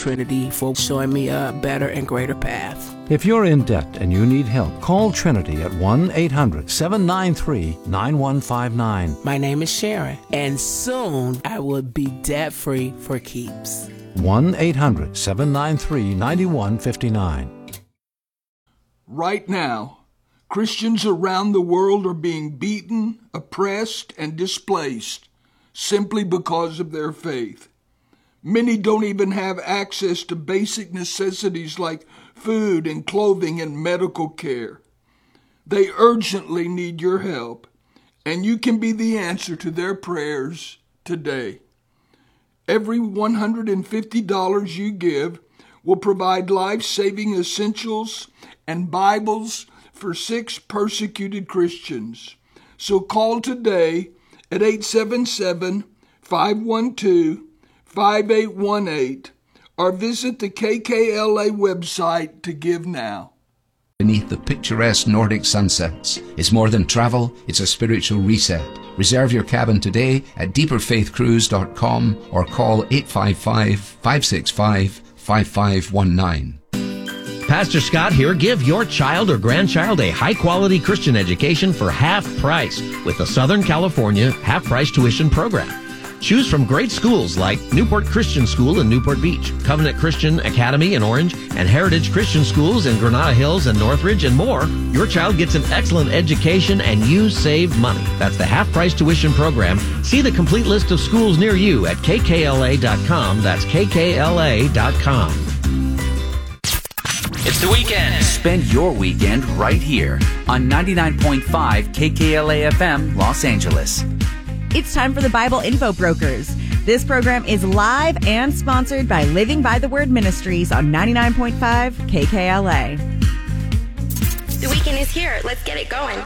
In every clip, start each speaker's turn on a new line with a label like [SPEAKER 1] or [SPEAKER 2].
[SPEAKER 1] Trinity for showing me a better and greater path.
[SPEAKER 2] If you're in debt and you need help, call Trinity at 1-800-793-9159.
[SPEAKER 1] My name is Sharon, and soon I will be debt-free for keeps.
[SPEAKER 2] 1-800-793-9159.
[SPEAKER 3] Right now, Christians around the world are being beaten, oppressed, and displaced simply because of their faith. Many don't even have access to basic necessities like food and clothing and medical care. They urgently need your help, and you can be the answer to their prayers today. Every $150 you give will provide life-saving essentials and Bibles for 6 persecuted Christians. So call today at 877-512-5818 or visit the KKLA website to give now.
[SPEAKER 4] Beneath the picturesque Nordic sunsets. It's more than travel, it's a spiritual reset. Reserve your cabin today at deeperfaithcruise.com or call 855-565-5519.
[SPEAKER 5] Pastor Scott here. Give your child or grandchild a high-quality Christian education for half price with the Southern California half-price tuition program. Choose from great schools like Newport Christian School in Newport Beach, Covenant Christian Academy in Orange, and Heritage Christian Schools in Granada Hills and Northridge and more. Your child gets an excellent education and you save money. That's the half-price tuition program. See the complete list of schools near you at kkla.com. That's kkla.com.
[SPEAKER 6] It's the weekend. Spend your weekend right here on 99.5 KKLA FM, Los Angeles.
[SPEAKER 7] It's time for the Bible Info Brokers. This program is live and sponsored by Living by the Word Ministries on 99.5 KKLA.
[SPEAKER 8] The weekend is here. Let's get it going.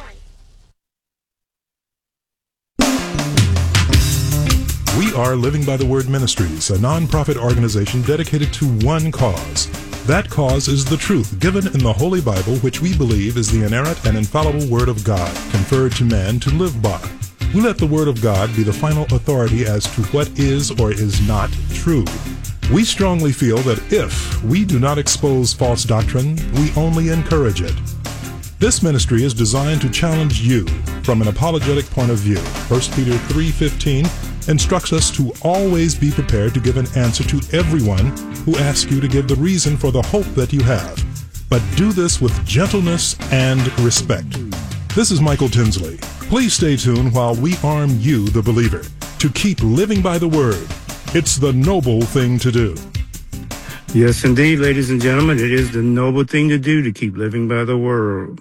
[SPEAKER 9] We are Living by the Word Ministries, a nonprofit organization dedicated to one cause. That cause is the truth given in the Holy Bible, which we believe is the inerrant and infallible Word of God, conferred to man to live by. We let the Word of God be the final authority as to what is or is not true. We strongly feel that if we do not expose false doctrine, we only encourage it. This ministry is designed to challenge you from an apologetic point of view. 1 Peter 3:15 instructs us to always be prepared to give an answer to everyone who asks you to give the reason for the hope that you have. But do this with gentleness and respect. This is Michael Tinsley. Please stay tuned while we arm you, the believer, to keep living by the Word. It's the noble thing to do.
[SPEAKER 10] Yes, indeed, ladies and gentlemen, it is the noble thing to do to keep living by the Word.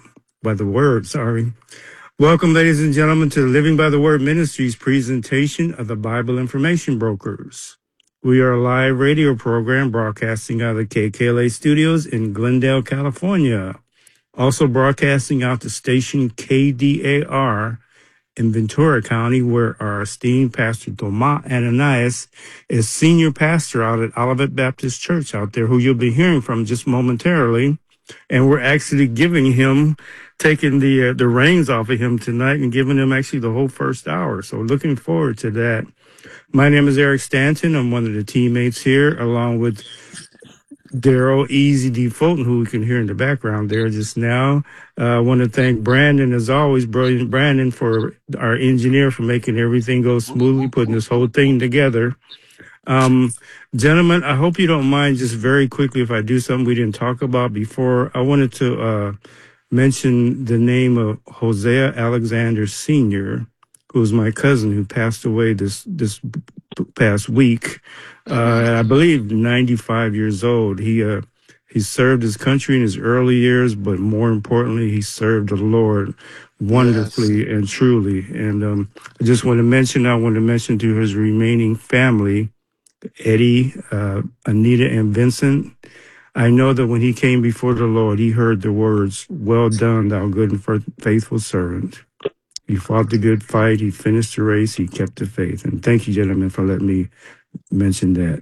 [SPEAKER 10] Welcome, ladies and gentlemen, to the Living by the Word Ministries presentation of the Bible Information Brokers. We are a live radio program broadcasting out of the KKLA studios in Glendale, California. Also broadcasting out the station KDAR in Ventura County, where our esteemed Pastor Tomas Ananias is senior pastor out at Olivet Baptist Church out there, who you'll be hearing from just momentarily. And we're actually taking the reins off of him tonight and giving him actually the whole first hour. So looking forward to that. My name is Eric Stanton. I'm one of the teammates here, along with Daryl Easy D. Fulton, who we can hear in the background there just now. I want to thank Brandon, as always, brilliant Brandon, for our engineer, for making everything go smoothly, putting this whole thing together. Gentlemen, I hope you don't mind just very quickly if I do something we didn't talk about before. I wanted to mention the name of Hosea Alexander Sr., who's my cousin who passed away this past week. I believe 95 years old. He served his country in his early years, but more importantly, he served the Lord wonderfully and truly. And I want to mention to his remaining family, Eddie, Anita, and Vincent. I know that when he came before the Lord, he heard the words, "Well done, thou good and faithful servant." He fought the good fight. He finished the race. He kept the faith. And thank you, gentlemen, for letting me mention that.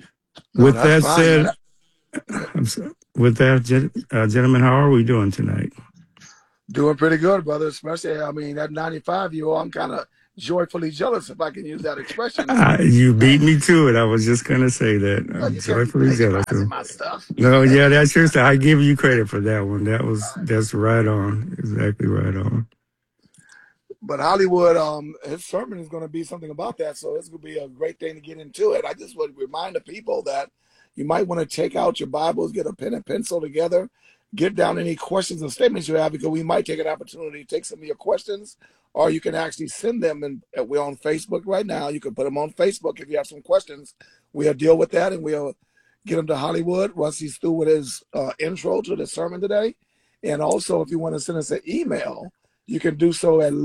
[SPEAKER 10] Gentlemen, how are we doing tonight?
[SPEAKER 11] Doing pretty good, brother. Especially, that 95-year-old, I'm kind of joyfully jealous, if I can use that expression.
[SPEAKER 10] You beat me to it. I was just going to say that. I'm joyfully jealous.
[SPEAKER 11] My stuff.
[SPEAKER 10] No, yeah, that's your stuff. I give you credit for that one. That's right on. Exactly right on.
[SPEAKER 11] But Hollywood, his sermon is going to be something about that, so it's going to be a great thing to get into it. I just would remind the people that you might want to take out your Bibles, get a pen and pencil together, get down any questions and statements you have, because we might take an opportunity to take some of your questions, or you can actually send them. And we're on Facebook right now. You can put them on Facebook if you have some questions. We'll deal with that, and we'll get them to Hollywood once he's through with his intro to the sermon today. And also, if you want to send us an email, you can do so at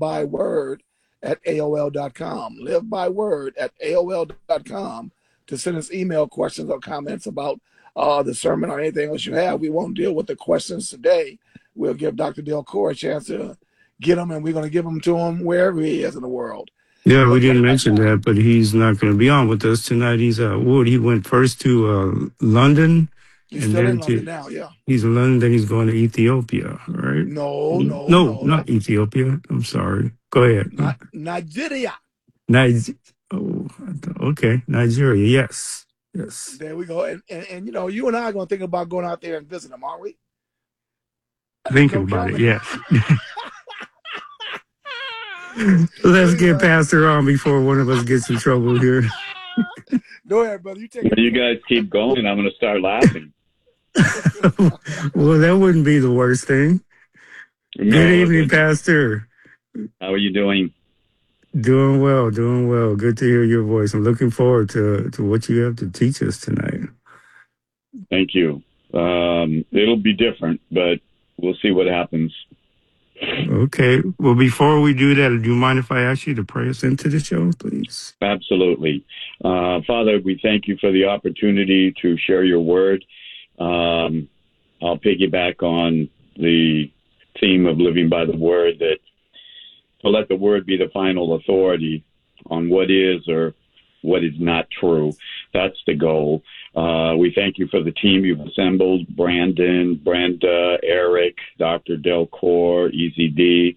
[SPEAKER 11] livebyword@aol.com. livebyword@aol.com to send us email questions or comments about the sermon or anything else you have. We won't deal with the questions today. We'll give Dr. Delcourt a chance to get them, and we're going to give them to him wherever he is in the world.
[SPEAKER 10] Yeah, we didn't mention that, but he's not going to be on with us tonight. He's he went first to London.
[SPEAKER 11] He's still in London now, yeah.
[SPEAKER 10] He's in London, then he's going to Ethiopia, right?
[SPEAKER 11] No,
[SPEAKER 10] not Ethiopia. I'm sorry. Go ahead.
[SPEAKER 11] Nigeria.
[SPEAKER 10] Okay, Nigeria. Yes.
[SPEAKER 11] There we go. And you know, you and I are going to think about going out there and visiting him, aren't we?
[SPEAKER 10] Thinking about it, yes. Let's get Pastor on before one of us gets in trouble here.
[SPEAKER 11] Go ahead, brother.
[SPEAKER 12] You guys keep going, I'm going to start laughing.
[SPEAKER 10] Well, that wouldn't be the worst thing.
[SPEAKER 12] No,
[SPEAKER 10] good evening, Pastor.
[SPEAKER 12] How are you doing?
[SPEAKER 10] Doing well. Good to hear your voice. I'm looking forward to what you have to teach us tonight.
[SPEAKER 12] Thank you. It'll be different, but we'll see what happens.
[SPEAKER 10] Okay. Well, before we do that, do you mind if I ask you to pray us into the show, please?
[SPEAKER 12] Absolutely. Father, we thank you for the opportunity to share your word. I'll piggyback on the theme of living by the word, that to let the word be the final authority on what is or what is not true. That's the goal. We thank you for the team you've assembled, Brandon, Brenda, Eric, Dr. Delcourt, Easy D.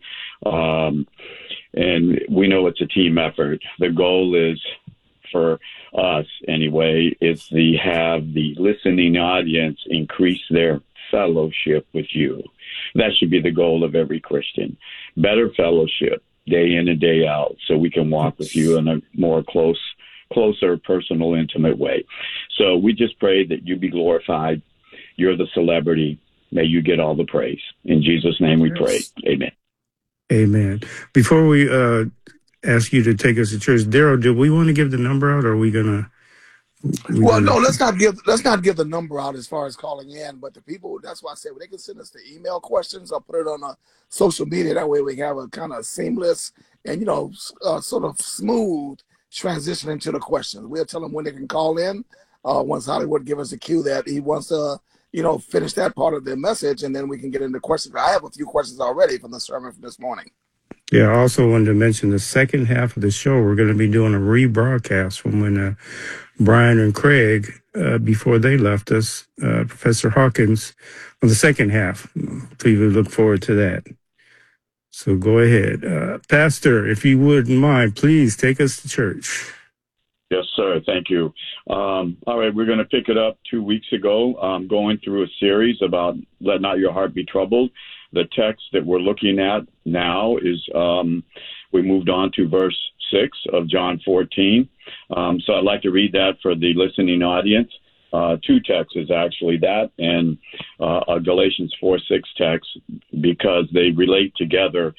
[SPEAKER 12] And we know it's a team effort. The goal is, for us anyway, is to have the listening audience increase their fellowship with you. That should be the goal of every Christian. Better fellowship day in and day out, so we can walk with you in a more closer, personal, intimate way. So we just pray that you be glorified. You're the celebrity. May you get all the praise. In Jesus' name we pray. Amen.
[SPEAKER 10] Amen. Before we ask you to take us to church, Daryl, do we want to give the number out, or are we gonna?
[SPEAKER 11] No, let's not give the number out as far as calling in. But the people, that's why I said, they can send us the email questions. I'll put it on social media. That way we can have a kind of seamless and sort of smooth transition into the questions. We'll tell them when they can call in. Once Hollywood give us a cue that he wants to, finish that part of the message, and then we can get into questions. I have a few questions already from the sermon from this morning.
[SPEAKER 10] Yeah, I also wanted to mention the second half of the show, we're going to be doing a rebroadcast from when Brian and Craig, before they left us, Professor Hawkins, on the second half. So you look forward to that. So go ahead. Pastor, if you wouldn't mind, please take us to church.
[SPEAKER 12] Yes, sir. Thank you. All right, we're going to pick it up 2 weeks ago, going through a series about Let Not Your Heart Be Troubled. The text that we're looking at now is, we moved on to verse 6 of John 14. So I'd like to read that for the listening audience. Two texts is actually that, and a Galatians 4:6 text, because they relate together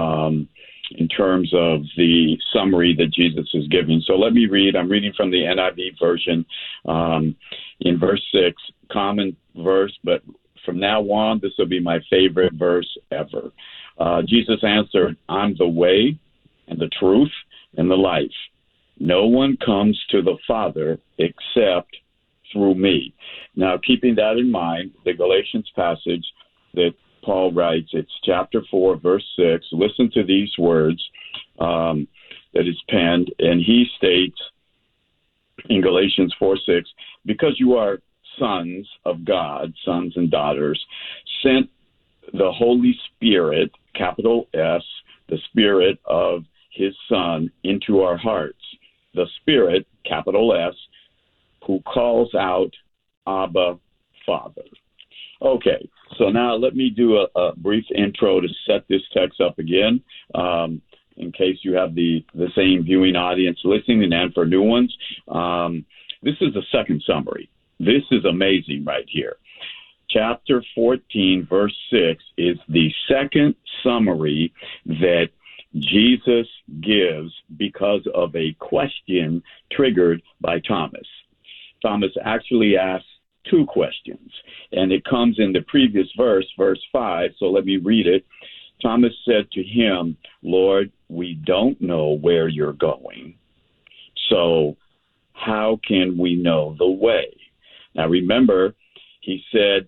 [SPEAKER 12] in terms of the summary that Jesus is giving. So let me read. I'm reading from the NIV version in verse 6, common verse, but from now on, this will be my favorite verse ever. Jesus answered, I'm the way and the truth and the life. No one comes to the Father except through me. Now, keeping that in mind, the Galatians passage that Paul writes, it's chapter 4, verse 6. Listen to these words that is penned, and he states in Galatians 4:6, because you are sons of God, sons and daughters, sent the Holy Spirit, capital S, the Spirit of his Son into our hearts, the Spirit, capital S, who calls out, Abba, Father. Okay, so now let me do a brief intro to set this text up again, in case you have the same viewing audience listening and for new ones. This is the second summary. This is amazing right here. Chapter 14, verse 6 is the second summary that Jesus gives because of a question triggered by Thomas. Thomas actually asked two questions, and it comes in the previous verse, verse 5, so let me read it. Thomas said to him, Lord, we don't know where you're going, so how can we know the way? Now remember, he said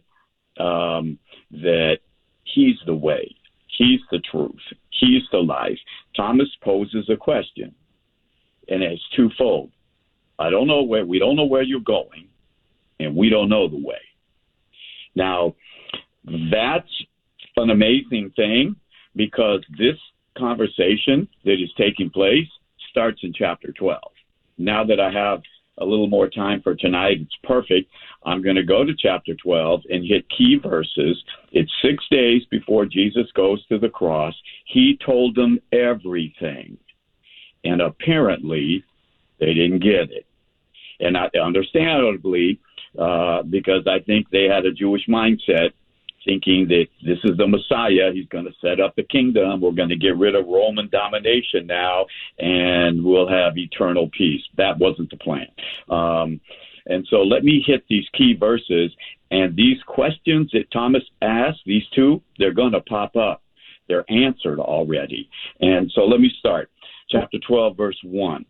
[SPEAKER 12] that he's the way, he's the truth, he's the life. Thomas poses a question, and it's twofold. We don't know where you're going, and we don't know the way. Now, that's an amazing thing, because this conversation that is taking place starts in chapter 12. Now that I have a little more time for tonight, it's perfect. I'm going to go to chapter 12 and hit key verses. It's 6 days before Jesus goes to the cross. He told them everything, and apparently they didn't get it. And understandably, because I think they had a Jewish mindset, thinking that this is the Messiah, he's going to set up the kingdom, we're going to get rid of Roman domination now, and we'll have eternal peace. That wasn't the plan. And so let me hit these key verses, and these questions that Thomas asked, these two, they're going to pop up. They're answered already. And so let me start. Chapter 12, verse 1.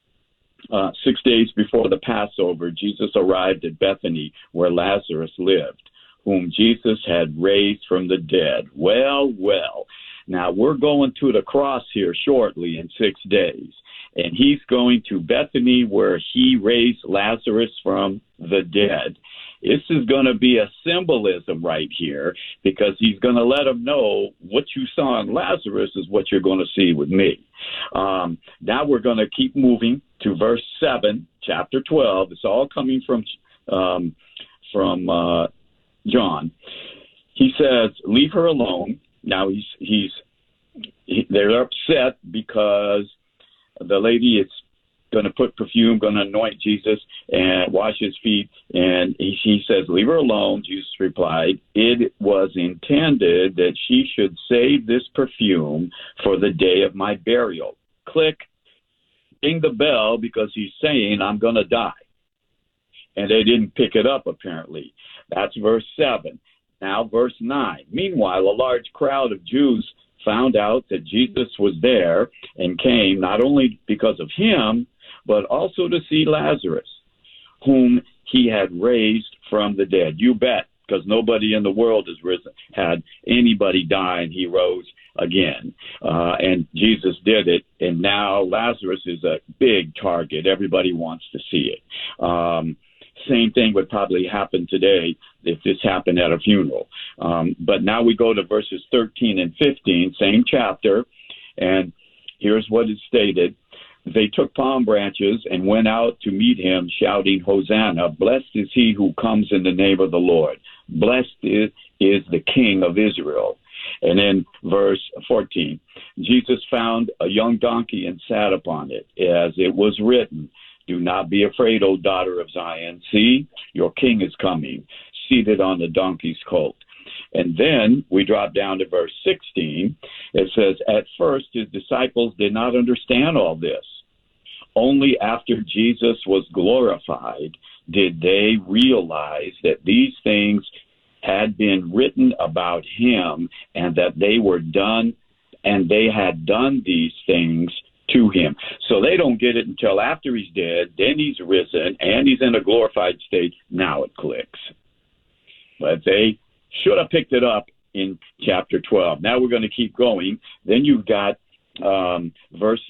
[SPEAKER 12] 6 days before the Passover, Jesus arrived at Bethany, where Lazarus lived, whom Jesus had raised from the dead. Well. Now, we're going to the cross here shortly in 6 days, and he's going to Bethany, where he raised Lazarus from the dead. This is going to be a symbolism right here, because he's going to let them know what you saw in Lazarus is what you're going to see with me. Now we're going to keep moving to verse 7, chapter 12. It's all coming from John. He says, leave her alone. Now they're upset because the lady is going to put perfume, going to anoint Jesus and wash his feet. And he says, leave her alone. Jesus replied, it was intended that she should save this perfume for the day of my burial. Click, ding the bell, because he's saying, I'm going to die. And they didn't pick it up, apparently. That's verse 7. Now, verse 9. Meanwhile, a large crowd of Jews found out that Jesus was there and came not only because of him, but also to see Lazarus, whom he had raised from the dead. You bet, because nobody in the world has had anybody die, and he rose again. And Jesus did it, and now Lazarus is a big target. Everybody wants to see it. Same thing would probably happen today if this happened at a funeral. But now we go to verses 13 and 15, same chapter, and here's what is stated. They took palm branches and went out to meet him, shouting, Hosanna, blessed is he who comes in the name of the Lord. Blessed is the King of Israel. And in verse 14, Jesus found a young donkey and sat upon it, as it was written, do not be afraid, O daughter of Zion. See, your king is coming, seated on the donkey's colt. And then we drop down to verse 16. It says, at first his disciples did not understand all this. Only after Jesus was glorified did they realize that these things had been written about him, and that they were done, and they had done these things to him. So they don't get it until after he's dead, then he's risen, and he's in a glorified state. Now it clicks. But they should have picked it up in chapter 12. Now we're going to keep going. Then you've got verse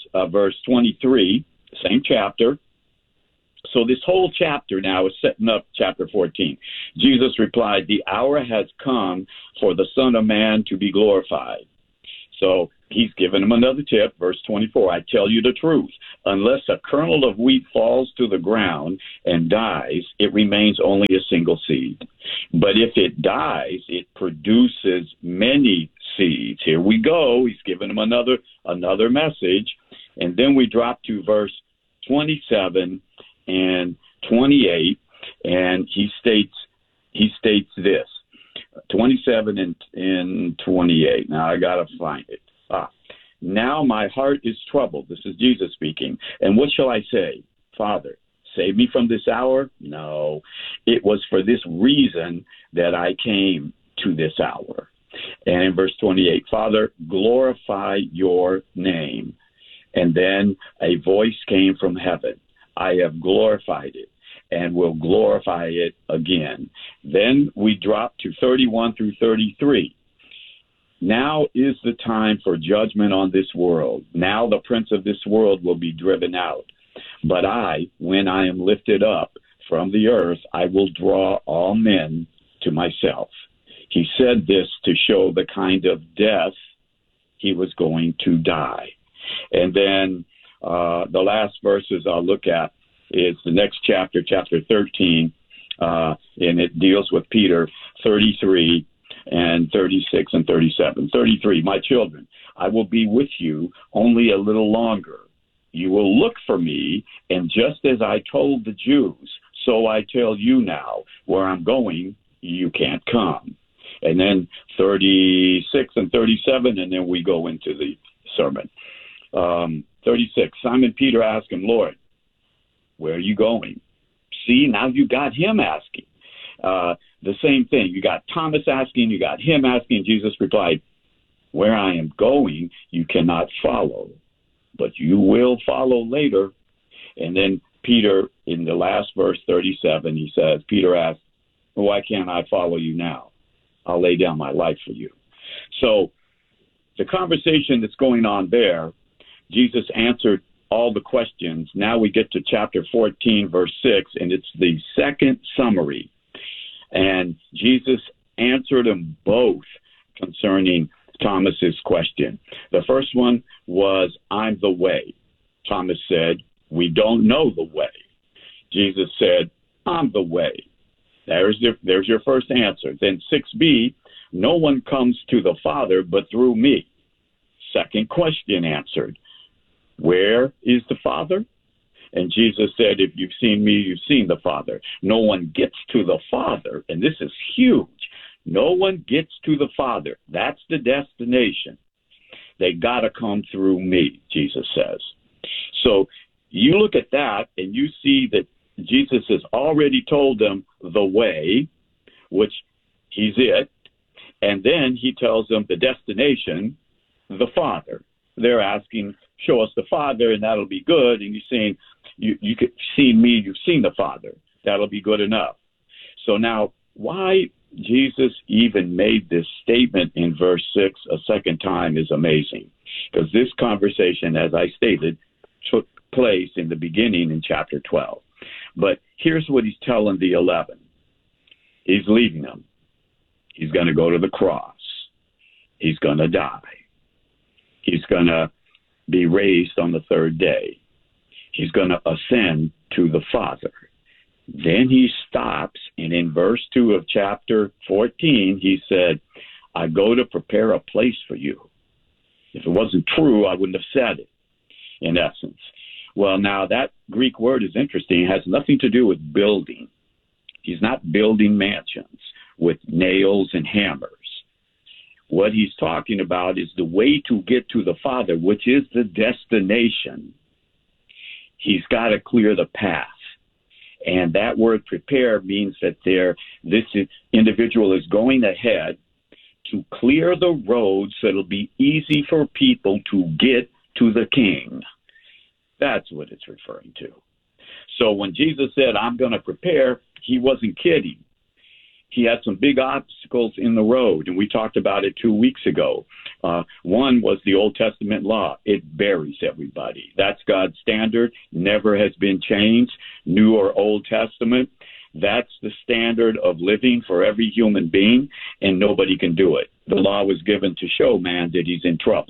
[SPEAKER 12] 23, same chapter. So this whole chapter now is setting up chapter 14. Jesus replied, the hour has come for the Son of Man to be glorified. So he's given him another tip, verse 24. I tell you the truth. Unless a kernel of wheat falls to the ground and dies, it remains only a single seed. But if it dies, it produces many seeds. Here we go. He's given him another message. And then we drop to verse 27 and 28, and he states this. 27 and 28. Now I got to find it. Now my heart is troubled. This is Jesus speaking. And what shall I say? Father, save me from this hour? No. It was for this reason that I came to this hour. And in verse 28, Father, glorify your name. And then a voice came from heaven. I have glorified it and will glorify it again. Then we drop to 31 through 33. Now is the time for judgment on this world. Now the prince of this world will be driven out. But I, when I am lifted up from the earth, I will draw all men to myself. He said this to show the kind of death he was going to die. And then the last verses I'll look at is the next chapter, chapter 13, and it deals with Peter 33 and 36 and 37. 33, my children, I will be with you only a little longer. You will look for me, and just as I told the Jews, so I tell you now, where I'm going, you can't come. And then 36 and 37, and then we go into the sermon. 36, Simon Peter asked him, Lord, where are you going? See, now you got him asking. The same thing. You got Thomas asking, you got him asking. Jesus replied, where I am going, you cannot follow, but you will follow later. And then Peter, in the last verse 37, he says, Peter asked, why can't I follow you now? I'll lay down my life for you. So the conversation that's going on there, Jesus answered all the questions. Now we get to chapter 14, verse 6, and it's the second summary. And Jesus answered them both concerning Thomas's question. The first one was, I'm the way. Thomas said, we don't know the way. Jesus said, I'm the way. There's your first answer. Then 6b, no one comes to the Father but through me. Second question answered, where is the Father? And Jesus said, if you've seen me, you've seen the Father. No one gets to the Father, and this is huge. No one gets to the Father. That's the destination. They got to come through me, Jesus says. So you look at that, and you see that Jesus has already told them the way, which he's it, and then he tells them the destination, the Father. They're asking, show us the Father, and that'll be good. And he's saying, you could see me, you've seen the Father. That'll be good enough. So now, why Jesus even made this statement in verse 6 a second time is amazing. Because this conversation, as I stated, took place in the beginning in chapter 12. But here's what he's telling the 11. He's leaving them. He's going to go to the cross. He's going to die. He's going to be raised on the third day. He's going to ascend to the Father. Then he stops, and in verse 2 of chapter 14, he said, I go to prepare a place for you. If it wasn't true, I wouldn't have said it, in essence. Well, now that Greek word is interesting. It has nothing to do with building. He's not building mansions with nails and hammers. What he's talking about is the way to get to the Father, which is the destination. He's got to clear the path. And that word prepare means that this individual is going ahead to clear the road so it'll be easy for people to get to the King. That's what it's referring to. So when Jesus said, I'm going to prepare, he wasn't kidding. He had some big obstacles in the road, and we talked about it 2 weeks ago. One was the Old Testament law. It buries everybody. That's God's standard, never has been changed, New or Old Testament. That's the standard of living for every human being, and nobody can do it. The law was given to show man that he's in trouble.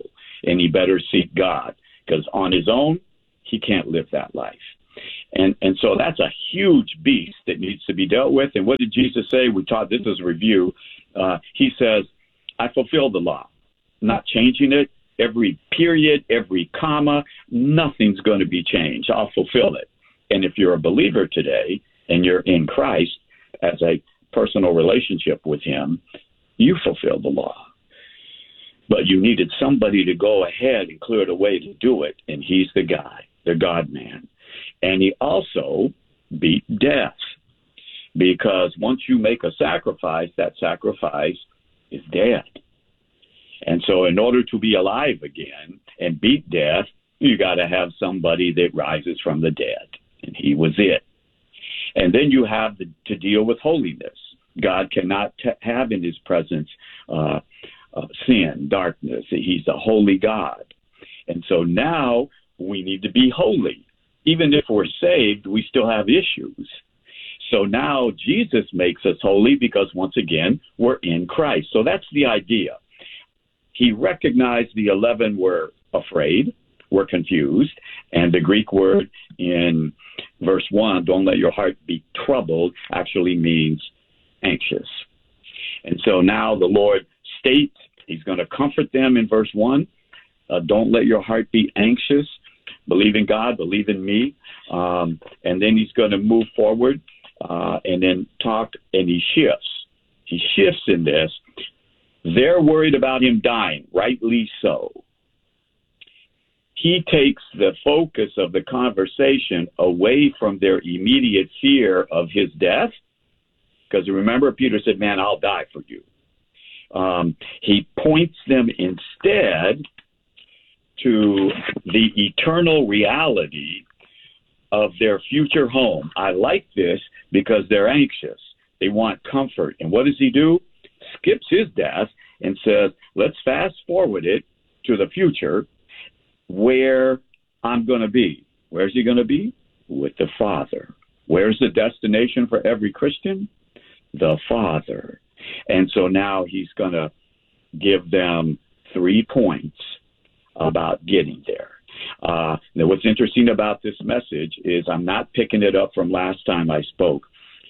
[SPEAKER 12] and he better seek God, because on his own, he can't live that life. And so that's a huge beast that needs to be dealt with. And what did Jesus say? We taught this as a review. He says, I fulfilled the law, not changing it. Every period, every comma, nothing's going to be changed. I'll fulfill it. And if you're a believer today and you're in Christ as a personal relationship with him, you fulfill the law. But you needed somebody to go ahead and clear the way to do it, and he's the guy, the God-man. And he also beat death, because once you make a sacrifice, that sacrifice is dead. And so in order to be alive again and beat death, you got to have somebody that rises from the dead, and he was it. And then you have to deal with holiness. God cannot have in his presence sin, darkness. He's a holy God. And so now we need to be holy. Even if we're saved, we still have issues. So now Jesus makes us holy because, once again, we're in Christ. So that's the idea. He recognized the 11 were afraid, were confused, and the Greek word in verse 1, don't let your heart be troubled, actually means anxious. And so now the Lord states he's going to comfort them in verse 1. Don't let your heart be anxious. Believe in God, believe in me. And then he's going to move forward and then talk, and he shifts. He shifts in this. They're worried about him dying, rightly so. He takes the focus of the conversation away from their immediate fear of his death, because remember, Peter said, man, I'll die for you. He points them instead to the eternal reality of their future home. I like this because they're anxious. They want comfort. And what does he do? Skips his death and says, let's fast forward it to the future where I'm going to be. Where's he going to be? With the Father. Where's the destination for every Christian? The Father. And so now he's going to give them 3 points about getting there. Now, what's interesting about this message is I'm not picking it up from last time I spoke.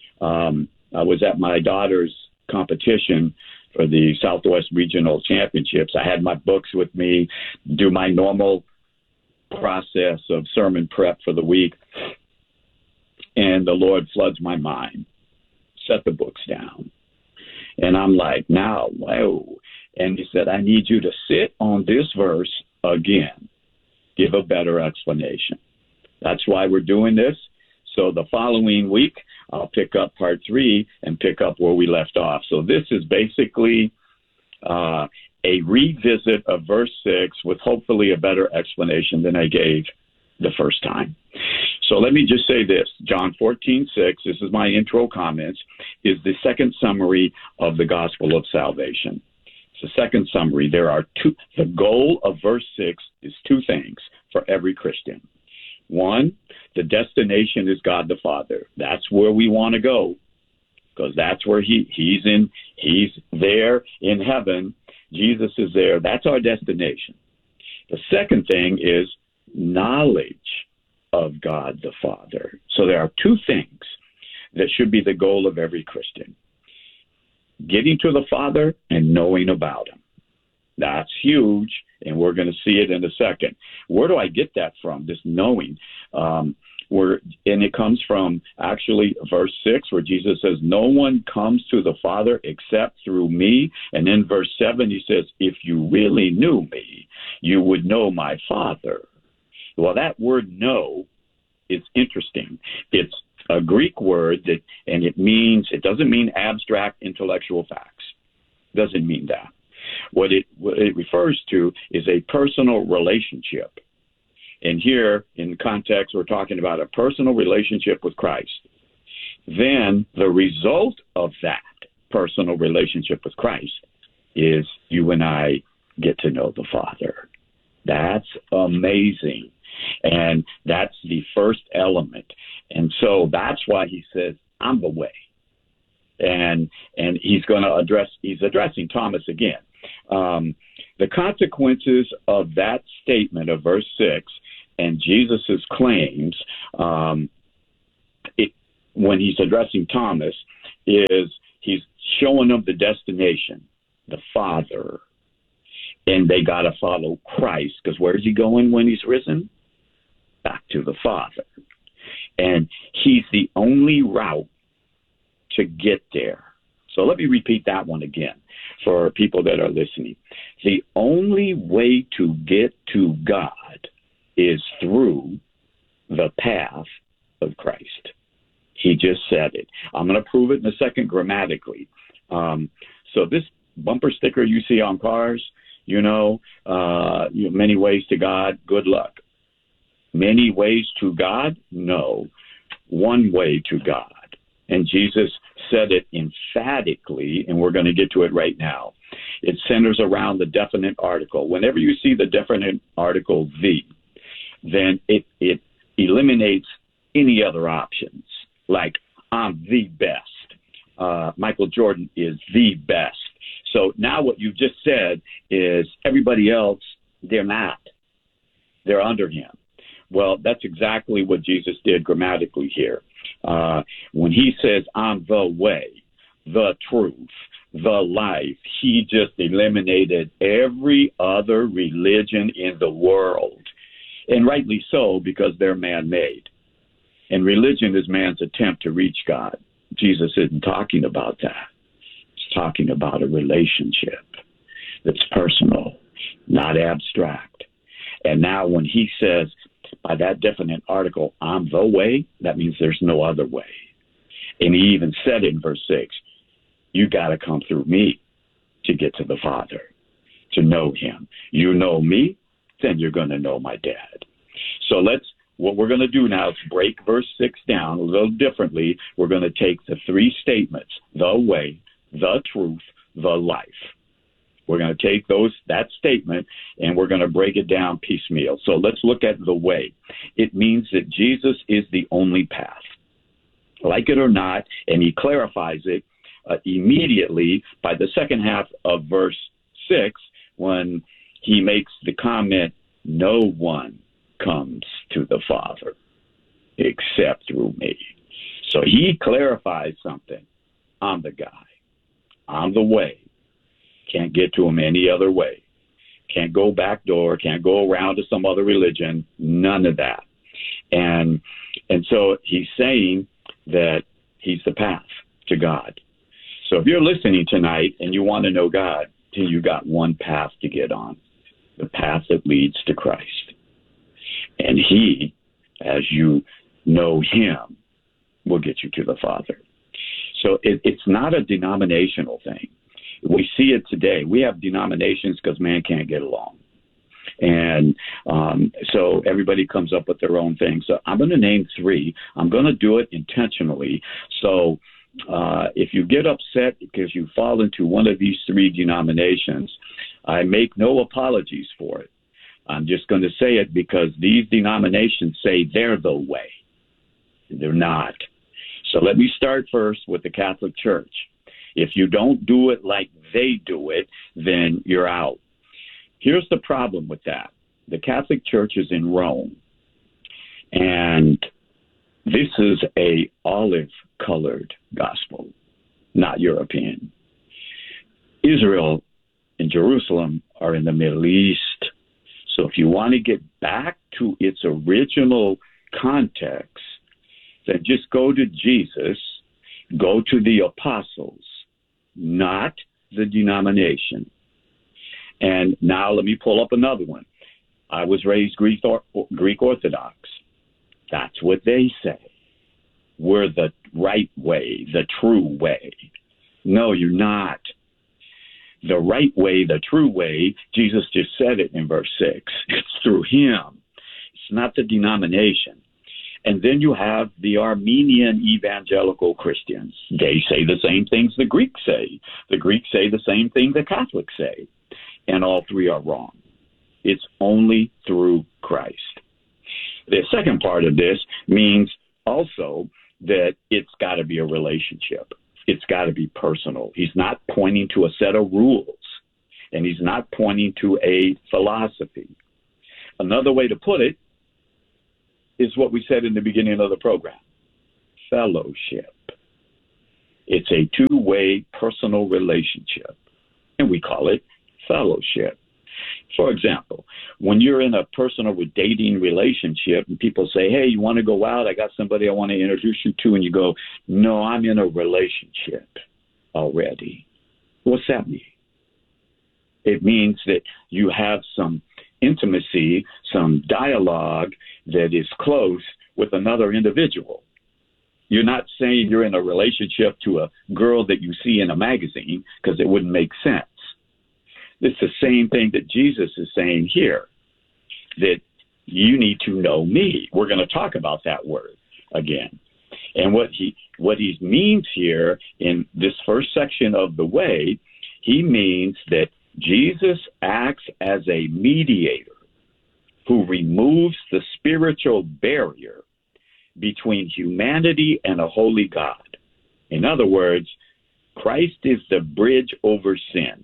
[SPEAKER 12] I was at my daughter's competition for the Southwest Regional Championships. I had my books with me, do my normal process of sermon prep for the week, and the Lord floods my mind. Set the books down. And I'm like, now, whoa. And he said, I need you to sit on this verse again. Give a better explanation. That's why we're doing this. So the following week, I'll pick up part 3 and pick up where we left off. So this is basically a revisit of verse 6 with hopefully a better explanation than I gave the first time. So let me just say this. John 14:6, this is my intro comments, is the second summary of the gospel of salvation. It's the second summary. There are two. The goal of verse 6 is 2 things for every Christian. 1, the destination is God the Father. That's where we want to go, because that's where he's there in heaven. Jesus is there. That's our destination. The second thing is knowledge of God the Father. So there are 2 things that should be the goal of every Christian: getting to the Father and knowing about him. That's huge, and we're going to see it in a second. Where do I get that from, this knowing? And it comes from actually verse 6, where Jesus says, no one comes to the Father except through me. And in verse 7, he says, if you really knew me, you would know my Father. Well, that word know is interesting. It's a Greek word and it doesn't mean abstract intellectual facts. It doesn't mean that. What it refers to is a personal relationship. And here, in context, we're talking about a personal relationship with Christ. Then the result of that personal relationship with Christ is you and I get to know the Father. That's amazing. And that's the first element. And so that's why he says, I'm the way. And he's addressing Thomas again. The consequences of that statement of verse 6 and Jesus's claims when he's addressing Thomas is he's showing them the destination, the Father. And they got to follow Christ, because where's he going when he's risen? Back to the Father. And he's the only route to get there. So let me repeat that one again for people that are listening. The only way to get to God is through the path of Christ. He just said it. I'm going to prove it in a second grammatically. So this bumper sticker you see on cars, many ways to God, good luck. Many ways to God? No. One way to God. And Jesus said it emphatically, and we're going to get to it right now. It centers around the definite article. Whenever you see the definite article the, then it eliminates any other options. Like, I'm the best. Michael Jordan is the best. So now what you just said is everybody else, they're not. They're under him. Well, that's exactly what Jesus did grammatically here. When he says, I'm the way, the truth, the life, he just eliminated every other religion in the world. And rightly so, because they're man-made. And religion is man's attempt to reach God. Jesus isn't talking about that. He's talking about a relationship that's personal, not abstract. And now when he says, by that definite article, I'm the way, that means there's no other way. And he even said in verse 6, you got to come through me to get to the Father, to know him. You know me, then you're going to know my dad. So what we're going to do now is break verse 6 down a little differently. We're going to take the three statements, the way, the truth, the life. We're going to take that statement and we're going to break it down piecemeal. So let's look at the way. It means that Jesus is the only path. Like it or not, and he clarifies it immediately by the second half of verse 6 when he makes the comment, no one comes to the Father except through me. So he clarifies something. I'm the guy. I'm the way. Can't get to him any other way. Can't go back door. Can't go around to some other religion. None of that. And so he's saying that he's the path to God. So if you're listening tonight and you want to know God, then you got one path to get on, the path that leads to Christ. And he, as you know him, will get you to the Father. So it's not a denominational thing. We see it today. We have denominations because man can't get along. And so everybody comes up with their own thing. So I'm going to name three. I'm going to do it intentionally. So if you get upset because you fall into one of these three denominations, I make no apologies for it. I'm just going to say it because these denominations say they're the way. They're not. So let me start first with the Catholic Church. If you don't do it like they do it, then you're out. Here's the problem with that. The Catholic Church is in Rome, and this is a olive-colored gospel, not European. Israel and Jerusalem are in the Middle East. So if you want to get back to its original context, then just go to Jesus, go to the apostles, not the denomination. And now let me pull up another one. I was raised Greek Orthodox. That's what they say. We're the right way, the true way. No, you're not. The right way, the true way, Jesus just said it in verse 6. It's through him. It's not the denomination. And then you have the Armenian evangelical Christians. They say the same things the Greeks say. The Greeks say the same thing the Catholics say. And all three are wrong. It's only through Christ. The second part of this means also that it's got to be a relationship. It's got to be personal. He's not pointing to a set of rules. and he's not pointing to a philosophy. Another way to put it is what we said in the beginning of the program, fellowship. It's a two-way personal relationship, and we call it fellowship. For example, when you're in a personal dating relationship and people say, hey, you want to go out? I got somebody I want to introduce you to. And you go, no, I'm in a relationship already. What's that mean? It means that you have some intimacy, some dialogue that is close with another individual. You're not saying you're in a relationship to a girl that you see in a magazine, because it wouldn't make sense. It's the same thing that Jesus is saying here, that you need to know me. We're going to talk about that word again. And what he means here in this first section of the way, he means that Jesus acts as a mediator who removes the spiritual barrier between humanity and a holy God. In other words, Christ is the bridge over sin.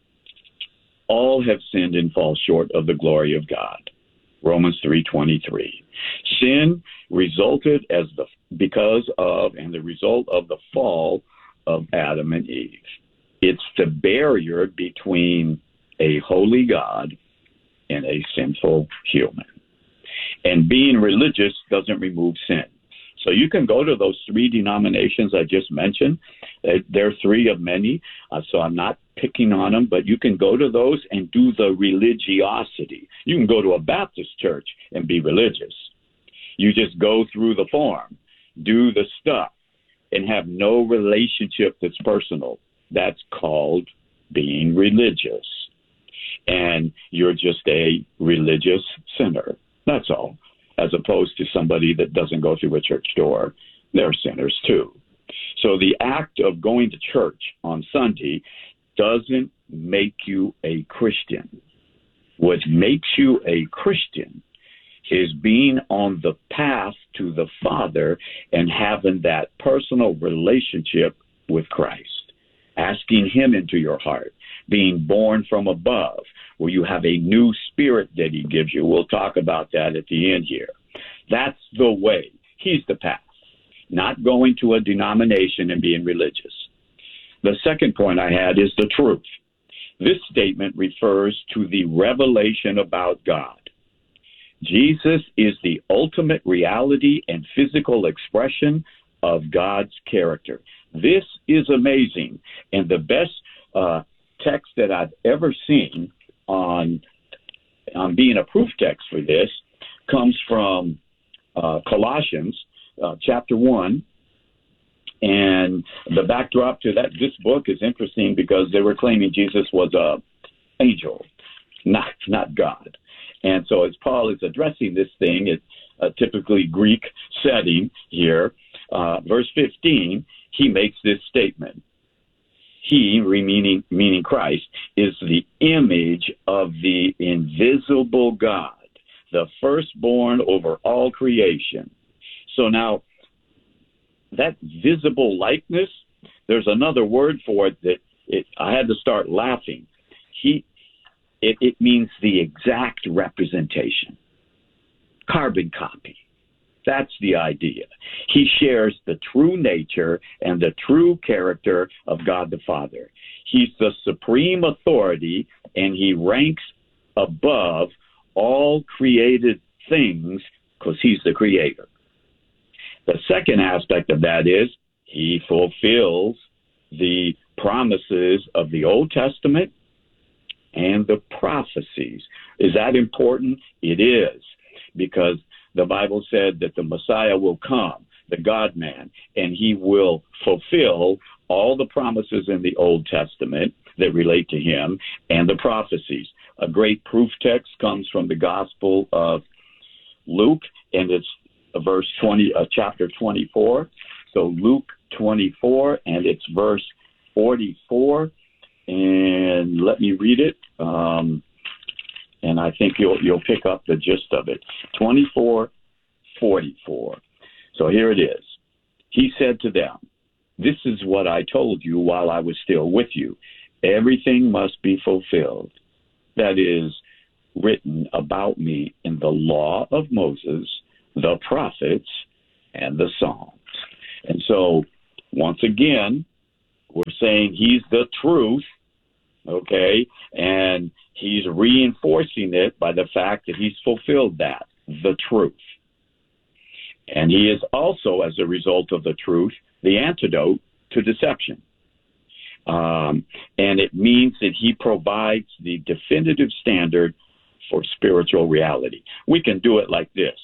[SPEAKER 12] All have sinned and fall short of the glory of God. Romans 3:23. Sin resulted because of and the result of the fall of Adam and Eve. It's the barrier between a holy God and a sinful human. And being religious doesn't remove sin. So you can go to those three denominations I just mentioned. They're three of many, so I'm not picking on them, but you can go to those and do the religiosity. You can go to a Baptist church and be religious. You just go through the form, do the stuff, and have no relationship that's personal. That's called being religious. And you're just a religious sinner. That's all. As opposed to somebody that doesn't go through a church door. They're sinners too. So the act of going to church on Sunday doesn't make you a Christian. What makes you a Christian is being on the path to the Father and having that personal relationship with Christ, asking him into your heart, being born from above, where you have a new spirit that he gives you. We'll talk about that at the end here. That's the way. He's the path, not going to a denomination and being religious. The second point I had is the truth. This statement refers to the revelation about God. Jesus is the ultimate reality and physical expression of God's character. This is amazing. And the best text that I've ever seen on being a proof text for this comes from Colossians chapter 1. And the backdrop to this book is interesting because they were claiming Jesus was an angel, not God. And so as Paul is addressing this thing, it's a typically Greek setting here. Verse 15, he makes this statement. He, meaning Christ, is the image of the invisible God, the firstborn over all creation. So now, that visible likeness, there's another word for it that I had to start laughing. It means the exact representation. Carbon copy. That's the idea. He shares the true nature and the true character of God the Father. He's the supreme authority, and he ranks above all created things because he's the creator. The second aspect of that is he fulfills the promises of the Old Testament and the prophecies. Is that important? It is, because the Bible said that the Messiah will come, the God-man, and he will fulfill all the promises in the Old Testament that relate to him and the prophecies. A great proof text comes from the Gospel of Luke, and it's chapter 24. So Luke 24, and it's verse 44. And let me read it. And I think you'll pick up the gist of it. 24:44. So here it is. He said to them, "This is what I told you while I was still with you. everything must be fulfilled that is written about me in the law of Moses, the prophets, and the Psalms. And so, once again, we're saying he's the truth, okay? And he's reinforcing it by the fact that he's fulfilled that, the truth. And he is also, as a result of the truth, the antidote to deception. And it means that he provides the definitive standard for spiritual reality. We can do it like this.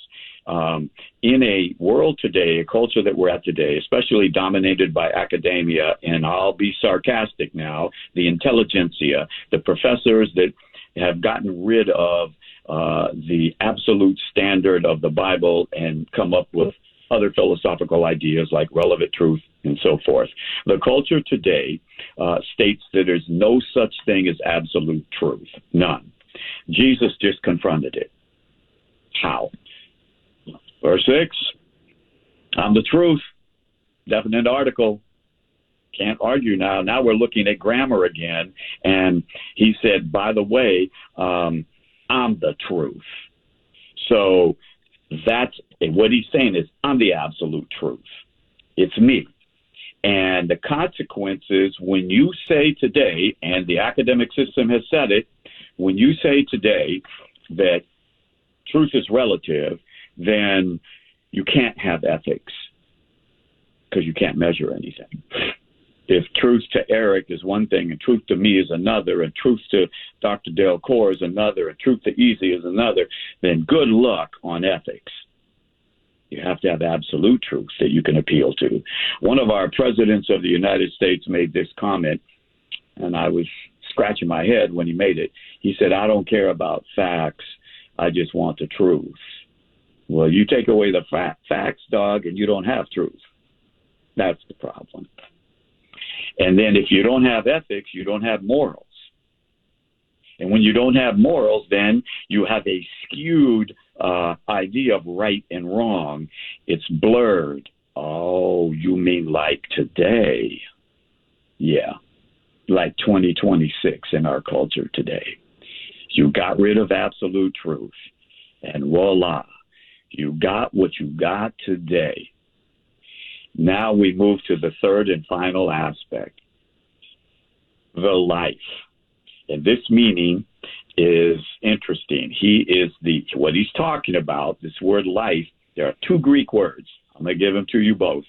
[SPEAKER 12] In a world today, a culture that we're at today, especially dominated by academia, and I'll be sarcastic now, the intelligentsia, the professors that have gotten rid of the absolute standard of the Bible and come up with other philosophical ideas like relevant truth and so forth. The culture today states that there's no such thing as absolute truth. None. Jesus just confronted it. How? Verse 6, I'm the truth. Definite article. Can't argue now. Now we're looking at grammar again. And he said, by the way, I'm the truth. So that's what he's saying is, I'm the absolute truth. It's me. And the consequences when you say today, and the academic system has said it, when you say today that truth is relative, then you can't have ethics because you can't measure anything. If truth to Eric is one thing and truth to me is another, and truth to Dr. Dale Core is another, and truth to Easy is another, then good luck on ethics. You have to have absolute truth that you can appeal to. One of our presidents of the United States made this comment, and I was scratching my head when he made it. He said, I don't care about facts. I just want the truth. Well, you take away the facts, dog, and you don't have truth. That's the problem. And then if you don't have ethics, you don't have morals. And when you don't have morals, then you have a skewed idea of right and wrong. It's blurred. Oh, you mean like today? Yeah, like 2026 in our culture today. You got rid of absolute truth, and voila, you got what you got today. Now we move to the third and final aspect, the life. And this meaning is interesting. He is what he's talking about, this word life. There are two Greek words. I'm going to give them to you both.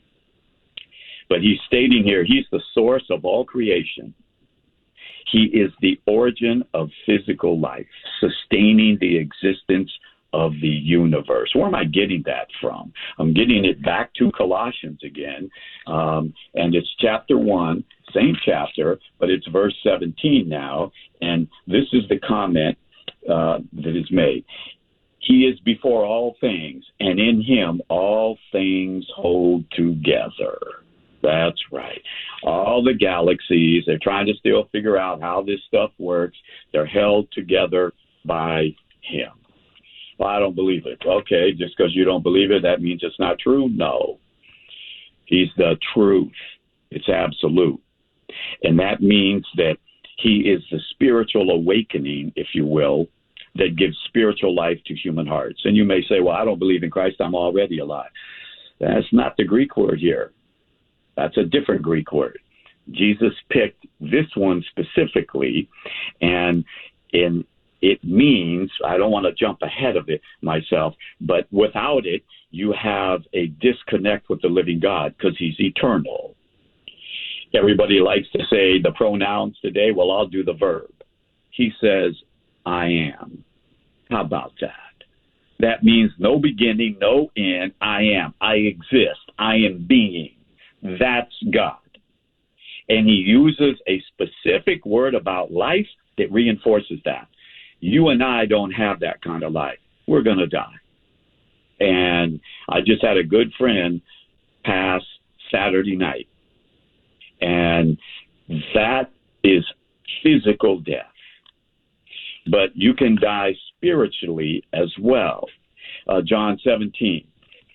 [SPEAKER 12] But he's stating here, he's the source of all creation. He is the origin of physical life, sustaining the existence of the universe. Where am I getting that from? I'm getting it back to Colossians again, and it's chapter 1, same chapter, but it's verse 17 now, and this is the comment that is made. He is before all things, and in him all things hold together. That's right. All the galaxies, they're trying to still figure out how this stuff works. They're held together by him. Well, I don't believe it. Okay, just because you don't believe it, that means it's not true? No. He's the truth. It's absolute. And that means that he is the spiritual awakening, if you will, that gives spiritual life to human hearts. And you may say, well, I don't believe in Christ. I'm already alive. That's not the Greek word here. That's a different Greek word. Jesus picked this one specifically, and it means, I don't want to jump ahead of it myself, but without it, you have a disconnect with the living God because he's eternal. Everybody likes to say the pronouns today. Well, I'll do the verb. He says, I am. How about that? That means no beginning, no end. I am. I exist. I am being. That's God. And he uses a specific word about life that reinforces that. You and I don't have that kind of life. We're going to die. And I just had a good friend pass Saturday night. And that is physical death. But you can die spiritually as well. John 17,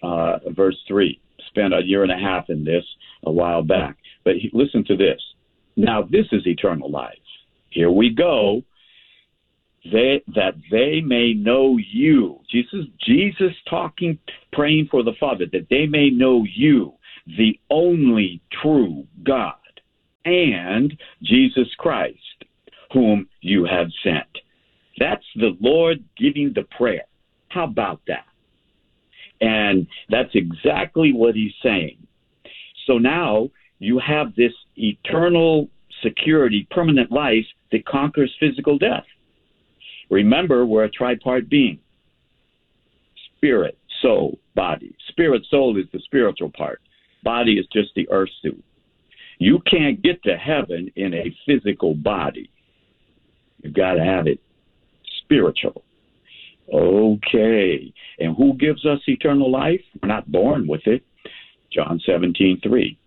[SPEAKER 12] verse 3. Spent a year and a half in this a while back. But listen to this. Now, this is eternal life. Here we go. That they may know you. Jesus talking, praying for the Father, that they may know you, the only true God, and Jesus Christ, whom you have sent. That's the Lord giving the prayer. How about that? And that's exactly what he's saying. So now you have this eternal security, permanent life that conquers physical death. Remember, we're a tripart being. Spirit, soul, body. Spirit, soul is the spiritual part. Body is just the earth suit. You can't get to heaven in a physical body. You've got to have it spiritual. Okay. And who gives us eternal life? We're not born with it. John 17:3.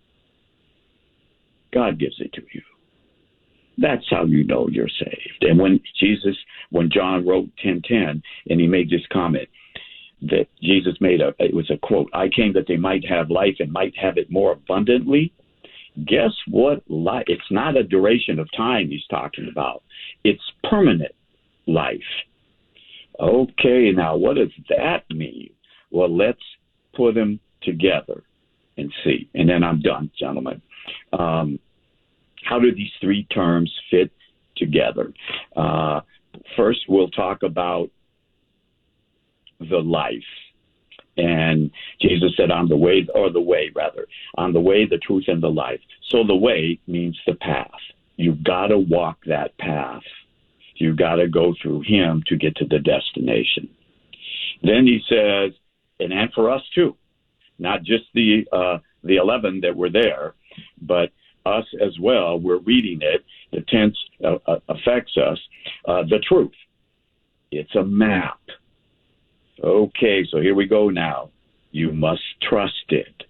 [SPEAKER 12] God gives it to you. That's how you know you're saved. And when John wrote 10:10, and he made this comment that Jesus made it was a quote, I came that they might have life and might have it more abundantly. Guess what? It's not a duration of time he's talking about. It's permanent life. Okay, now what does that mean? Well, let's put them together and see. And then I'm done, gentlemen. How do these three terms fit together? First, we'll talk about the life. And Jesus said, I'm the way, I'm the way, the truth, and the life. So the way means the path. You've got to walk that path. You've got to go through him to get to the destination. Then he says, and for us too, not just the 11 that were there, but us as well. We're reading it. The tense affects us. The truth. It's a map. Okay, so here we go now. You must trust it.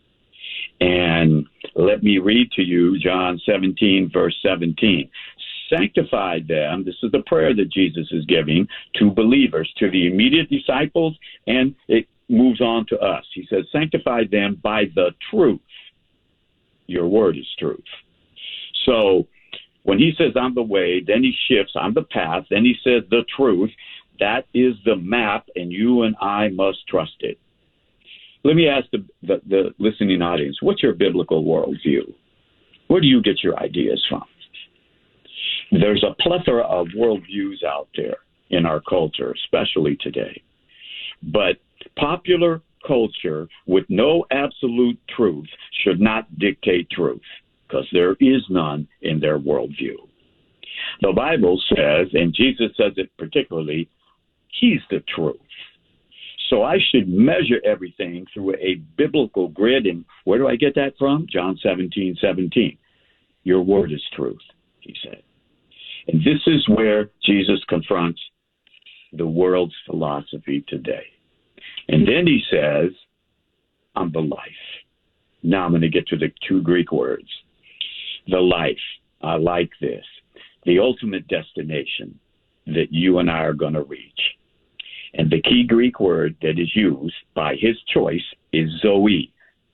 [SPEAKER 12] And let me read to you John 17, verse 17. Sanctify them. This is the prayer that Jesus is giving to believers, to the immediate disciples, and it moves on to us. He says, sanctify them by the truth. Your word is truth. So when he says, I'm the way, then he shifts, I'm the path, then he says the truth. That is the map, and you and I must trust it. Let me ask the listening audience, what's your biblical worldview? Where do you get your ideas from? There's a plethora of worldviews out there in our culture, especially today. But popular culture with no absolute truth should not dictate truth, because there is none in their worldview. The Bible says, and Jesus says it particularly, he's the truth. So I should measure everything through a biblical grid. And where do I get that from? John 17:17. Your word is truth, he said. And this is where Jesus confronts the world's philosophy today. And then he says, I'm the life. Now I'm going to get to the two Greek words. The life. I like this. The ultimate destination that you and I are going to reach. And the key Greek word that is used by his choice is Zoe.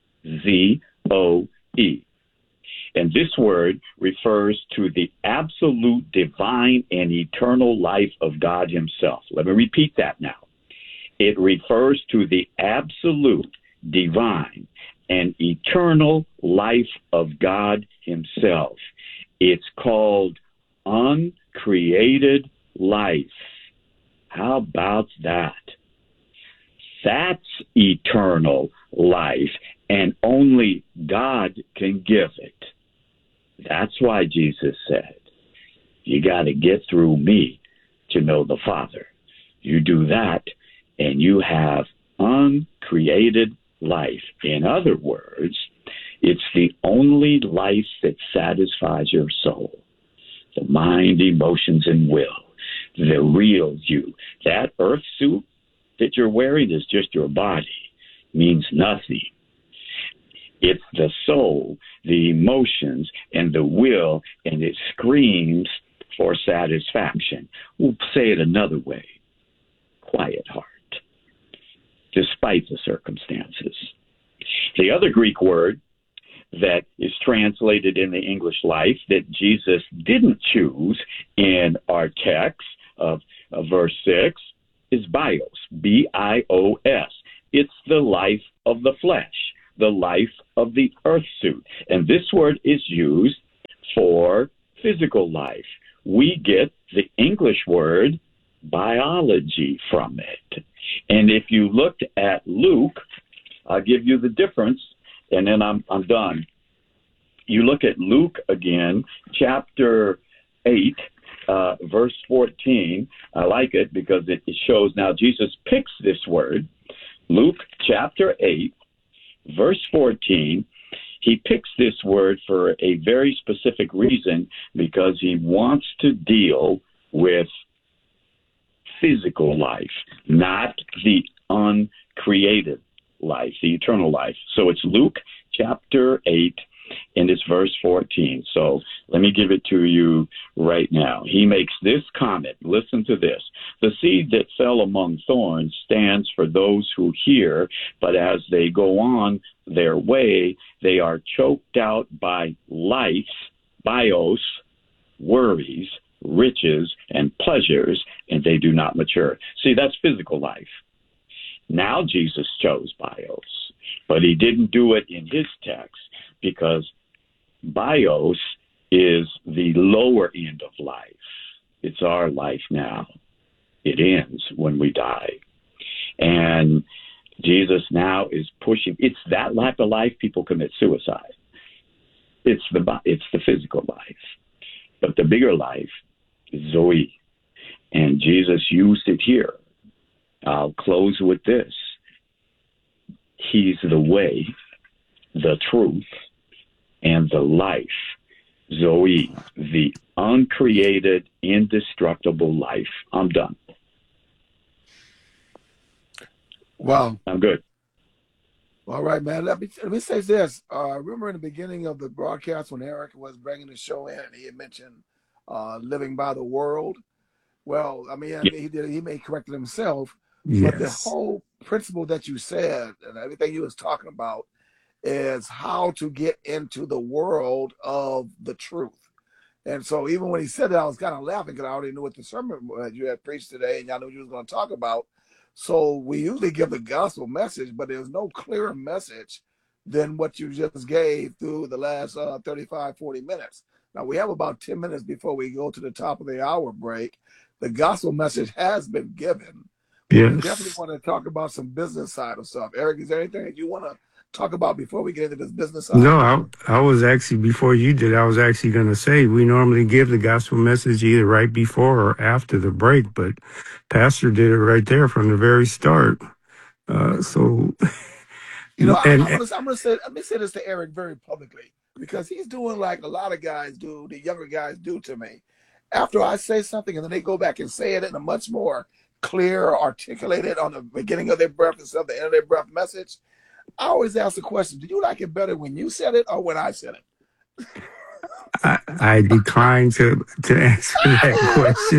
[SPEAKER 12] Z-O-E. And this word refers to the absolute divine and eternal life of God himself. Let me repeat that now. It refers to the absolute divine and eternal life of God himself. It's called uncreated life. How about that? That's eternal life, and only God can give it. That's why Jesus said, you got to get through me to know the Father. You do that, and you have uncreated life. In other words, it's the only life that satisfies your soul, the mind, emotions, and will, the real you. That earth suit that you're wearing is just your body, means nothing. It's the soul, the emotions, and the will, and it screams for satisfaction. We'll say it another way. Quiet heart, despite the circumstances. The other Greek word that is translated in the English Life that Jesus didn't choose in our text of verse 6 is bios, B-I-O-S. It's the life of the flesh, the life of the earth suit. And this word is used for physical life. We get the English word biology from it. And if you looked at Luke, I'll give you the difference, and then I'm done. You look at Luke again, chapter 8, verse 14. I like it because it shows now Jesus picks this word. Luke chapter 8, verse 14. He picks this word for a very specific reason, because he wants to deal with physical life, not the uncreated life, the eternal life. So it's Luke chapter 8, and it's verse 14. So let me give it to you right now. He makes this comment. Listen to this. The seed that fell among thorns stands for those who hear, but as they go on their way, they are choked out by life, bios, worries, riches, and pleasures, and they do not mature. See, that's physical life. Now Jesus chose bios, but he didn't do it in his text, because bios is the lower end of life. It's our life now. It ends when we die. And Jesus now is pushing. It's that type of life people commit suicide. It's the physical life. But the bigger life is Zoe. And Jesus used it here. I'll close with this. He's the way, the truth, and the life. Zoe, the uncreated, indestructible life. I'm done.
[SPEAKER 11] Wow.
[SPEAKER 12] I'm good.
[SPEAKER 11] All right, man. Let me say this. Remember in the beginning of the broadcast when Eric was bringing the show in, he had mentioned living by the world. Well, I mean, he may correct it himself, but the whole principle that you said and everything you was talking about is how to get into the world of the truth. And so even when he said that, I was kind of laughing because I already knew what the sermon you had preached today, and y'all knew you was going to talk about. So we usually give the gospel message, but there's no clearer message than what you just gave through the last 35, 40 minutes. Now, we have about 10 minutes before we go to the top of the hour break. The gospel message has been given.
[SPEAKER 10] Yes.
[SPEAKER 11] We definitely want to talk about some business side of stuff. Eric, is there anything that you want to talk about before we get into this business side?
[SPEAKER 10] No, I was actually, before you did, I was actually going to say we normally give the gospel message either right before or after the break, but Pastor did it right there from the very start. So,
[SPEAKER 11] you know, I'm gonna say, let me say this to Eric very publicly, because he's doing like a lot of guys do, the younger guys do to me. After I say something and then they go back and say it in a much more clear, articulated on the beginning of their breath instead of the end of their breath message, I always ask the question, do you like it better when you said it or when I said it?
[SPEAKER 10] I decline to answer that question.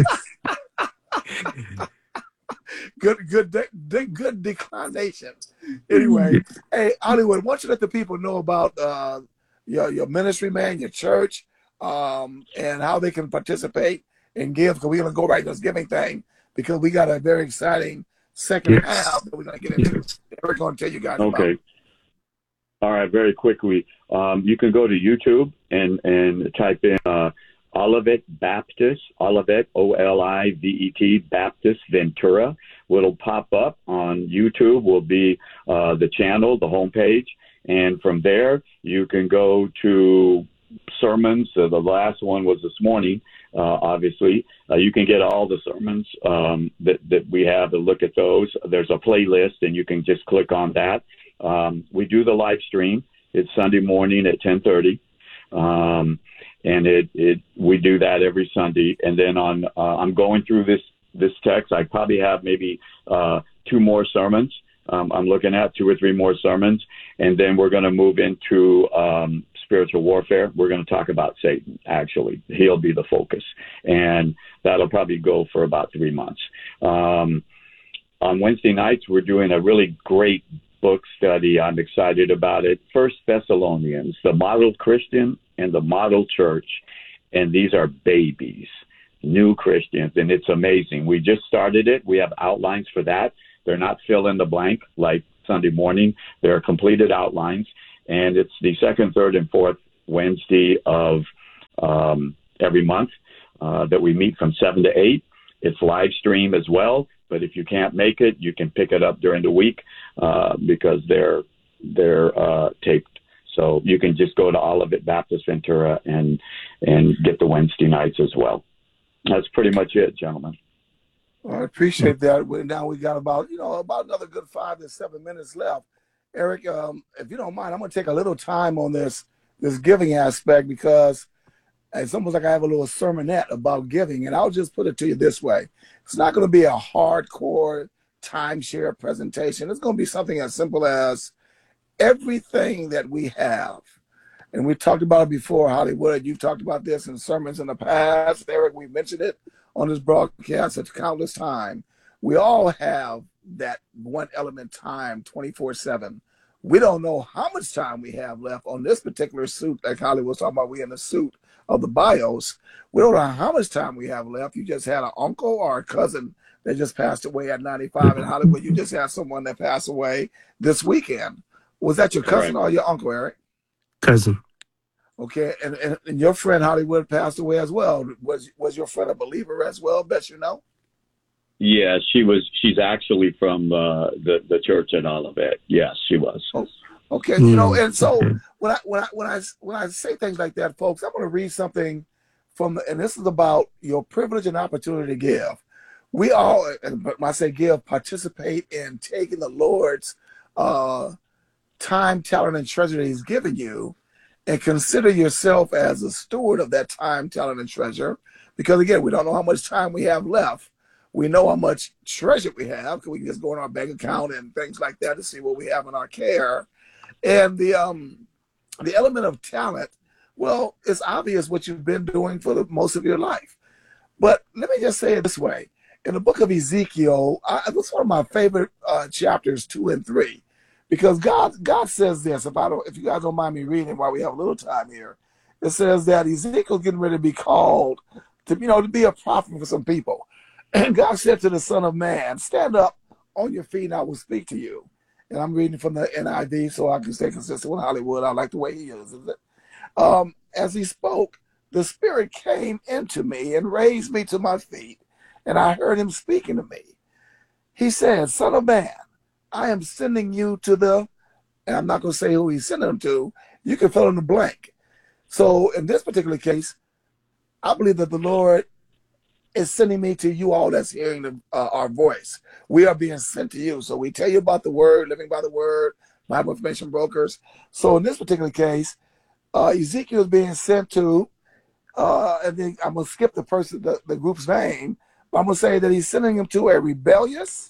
[SPEAKER 11] Good declination. Anyway, hey, Hollywood, why don't you let the people know about your ministry, man, your church, and how they can participate and give, because we're going to go right to this giving thing, because we got a very exciting second half that we're going to get into. We're going to tell you guys about.
[SPEAKER 12] Okay. All right, very quickly. You can go to YouTube and type in Olivet Baptist, Olivet, O-L-I-V-E-T, Baptist Ventura. What'll pop up on YouTube will be the channel, the homepage. And from there, you can go to sermons. The last one was this morning, obviously. You can get all the sermons that we have to look at those. There's a playlist, and you can just click on that. We do the live stream. It's Sunday morning at 10:30. And we do that every Sunday. And then I'm going through this text. I probably have maybe 2 more sermons. I'm looking at 2 or 3 more sermons. And then we're going to move into spiritual warfare. We're going to talk about Satan, actually. He'll be the focus. And that'll probably go for about 3 months. On Wednesday nights, we're doing a really great book study. I'm excited about it. First Thessalonians, the model Christian and the model church. And these are babies, new Christians, and it's amazing. We just started it. We have outlines for that. They're not fill in the blank like Sunday morning. They're completed outlines, and it's the second, third, and fourth Wednesday of every month that we meet from 7 to 8. It's live stream as well, but if you can't make it, you can pick it up during the week because they're taped. So you can just go to Olivet Baptist Ventura and get the Wednesday nights as well. That's pretty much it, gentlemen.
[SPEAKER 11] Well, I appreciate that. Now we got about another good 5 to 7 minutes left. Eric, if you don't mind, I'm going to take a little time on this giving aspect because it's almost like I have a little sermonette about giving, and I'll just put it to you this way. It's not going to be a hardcore timeshare presentation. It's going to be something as simple as everything that we have. And we talked about it before, Hollywood. You've talked about this in sermons in the past. Eric, we mentioned it on this broadcast at countless times. We all have that one element time 24/7. We don't know how much time we have left on this particular suit, like Hollywood was talking about. We in the suit of the BIOS. We don't know how much time we have left. You just had an uncle or a cousin that just passed away at 95 in Hollywood. You just had someone that passed away this weekend. Was that your cousin or your uncle, Eric?
[SPEAKER 10] Cousin.
[SPEAKER 11] Okay, and your friend Hollywood passed away as well. Was your friend a believer as well? Bet you know.
[SPEAKER 12] Yeah, she's actually from the church at Olivet. Yes, she was.
[SPEAKER 11] Oh, okay, and so when I say things like that, folks, I'm going to read something and this is about your privilege and opportunity to give. We all, and when I say give, participate in taking the Lord's time, talent, and treasure that He's given you, and consider yourself as a steward of that time, talent, and treasure. Because again, we don't know how much time we have left. We know how much treasure we have because we can just go in our bank account and things like that to see what we have in our care. And the element of talent, well, it's obvious what you've been doing for most of your life. But let me just say it this way. In the book of Ezekiel, it's one of my favorite chapters 2 and 3. Because God says this, if you guys don't mind me reading while we have a little time here, it says that Ezekiel's getting ready to be called to be a prophet for some people. And God said to the Son of Man, stand up on your feet and I will speak to you. And I'm reading from the NIV so I can stay consistent with Hollywood. I like the way he uses it. As he spoke, the Spirit came into me and raised me to my feet, and I heard him speaking to me. He said, Son of man, I am sending you to and I'm not going to say who he's sending them to. You can fill in the blank. So in this particular case, I believe that the Lord is sending me to you all that's hearing our voice. We are being sent to you. So we tell you about the word, living by the word, Bible information brokers. So in this particular case, Ezekiel is being sent to, and then I'm going to skip the group's name, but I'm going to say that he's sending him to a rebellious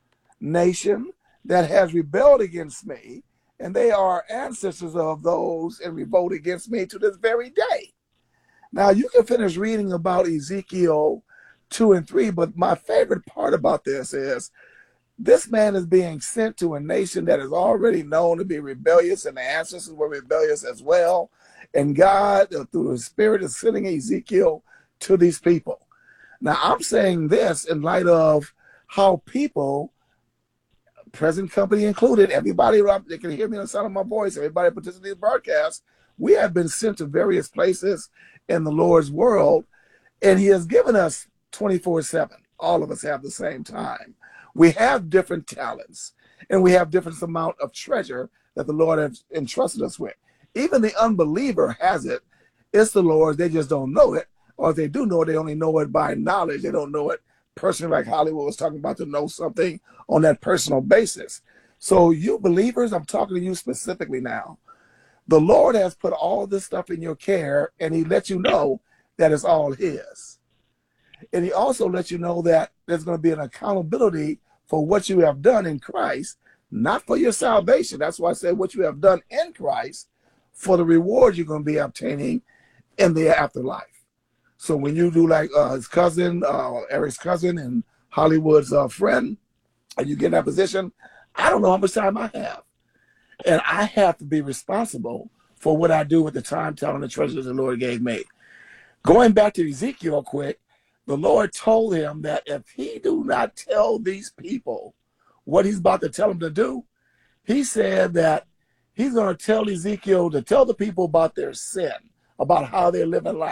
[SPEAKER 11] nation that has rebelled against me, and they are ancestors of those and revolt against me to this very day. Now, you can finish reading about Ezekiel 2 and 3, but my favorite part about this is this man is being sent to a nation that is already known to be rebellious, and the ancestors were rebellious as well. And God, through the Spirit, is sending Ezekiel to these people. Now, I'm saying this in light of how people, present company included, everybody, they can hear me on the sound of my voice, everybody participating in the broadcast, we have been sent to various places in the Lord's world, and He has given us 24/7. All of us have the same time. We have different talents, and we have different amount of treasure that the Lord has entrusted us with. Even the unbeliever has it. It's the Lord. They just don't know it. Or if they do know it, they only know it by knowledge. They don't know it personally, like Hollywood was talking about, to know something on that personal basis. So you believers, I'm talking to you specifically now. The Lord has put all this stuff in your care, and He lets you know that it's all His. And He also lets you know that there's going to be an accountability for what you have done in Christ, not for your salvation. That's why I said what you have done in Christ, for the reward you're going to be obtaining in the afterlife. So when you do like his cousin, Eric's cousin and Hollywood's friend, and you get in that position, I don't know how much time I have. And I have to be responsible for what I do with the time, talent, and the treasures the Lord gave me. Going back to Ezekiel quick, the Lord told him that if he do not tell these people what he's about to tell them to do, he said that he's going to tell Ezekiel to tell the people about their sin, about how they're living life.